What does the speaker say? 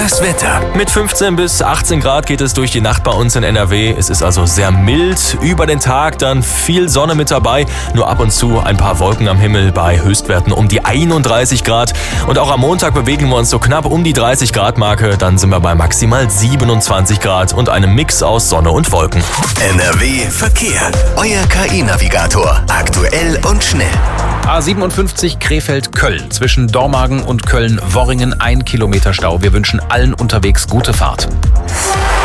Das Wetter. Mit 15 bis 18 Grad geht es durch die Nacht bei uns in NRW. Es ist also sehr mild. Über den Tag dann viel Sonne mit dabei. Nur ab und zu ein paar Wolken am Himmel bei Höchstwerten um die 31 Grad. Und auch am Montag bewegen wir uns so knapp um die 30 Grad Marke. Dann sind wir bei maximal 27 Grad und einem Mix aus Sonne und Wolken. NRW Verkehr. Euer KI-Navigator. Aktuell und schnell. A57 Krefeld-Köln. Zwischen Dormagen und Köln-Worringen 1 Kilometer Stau. Wir wünschen allen unterwegs gute Fahrt.